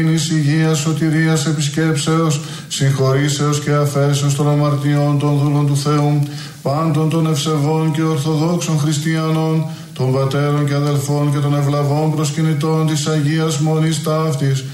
υγείας, σωτηρίας, επισκέψεως, συγχωρήσεως και αφέσεως των αμαρτιών των δούλων του Θεού, πάντων των ευσεβών και ορθοδόξων χριστιανών, των πατέρων και αδελφών και των ευλαβών προσκυνητών της Αγίας Μονής Ταύτης,